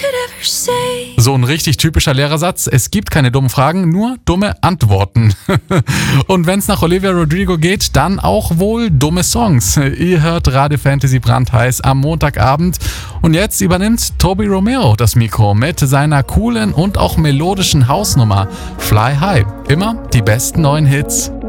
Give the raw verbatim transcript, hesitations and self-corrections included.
So ein richtig typischer Lehrersatz. Es gibt keine dummen Fragen, nur dumme Antworten. Und wenn es nach Olivia Rodrigo geht, dann auch wohl dumme Songs. Ihr hört Radio Fantasy brandheiß am Montagabend. Und jetzt übernimmt Toby Romero das Mikro mit seiner coolen und auch melodischen Hausnummer Fly High. Immer die besten neuen Hits.